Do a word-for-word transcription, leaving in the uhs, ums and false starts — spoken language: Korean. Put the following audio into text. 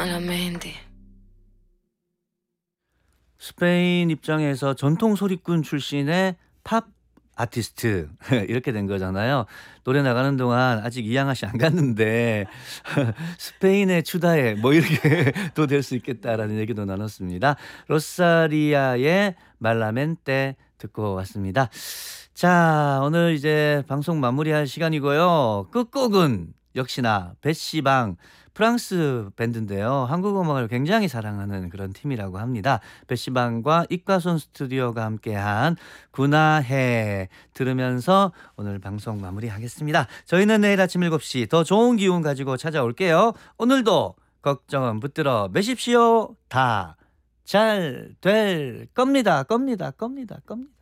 Solamente. 스페인 입장에서 전통 소리꾼 출신의 팝 아티스트 이렇게 된 거잖아요. 노래 나가는 동안 아직 이양아 씨 안 갔는데 스페인의 추다해 뭐 이렇게 또 될 수 있겠다라는 얘기도 나눴습니다. 로사리아의 말라멘테 듣고 왔습니다. 자, 오늘 이제 방송 마무리할 시간이고요. 끝곡은 역시나 베시방, 프랑스 밴드인데요. 한국 음악을 굉장히 사랑하는 그런 팀이라고 합니다. 베시방과 입가손 스튜디오가 함께한 구나해 들으면서 오늘 방송 마무리하겠습니다. 저희는 내일 아침 일곱 시 더 좋은 기운 가지고 찾아올게요. 오늘도 걱정은 붙들어 매십시오. 다 잘 될 겁니다. 겁니다. 겁니다. 겁니다.